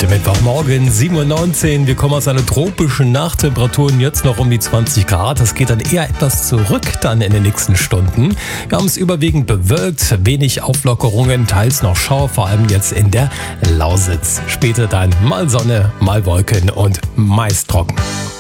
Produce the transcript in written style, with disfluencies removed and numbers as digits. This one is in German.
Heute Mittwochmorgen, 7:19 Uhr. Wir kommen aus einer tropischen Nacht. Temperaturen jetzt noch um die 20 Grad. Das geht dann eher etwas zurück dann in den nächsten Stunden. Wir haben es überwiegend bewölkt, wenig Auflockerungen, teils noch Schauer, vor allem jetzt in der Lausitz. Später dann mal Sonne, mal Wolken und meist trocken.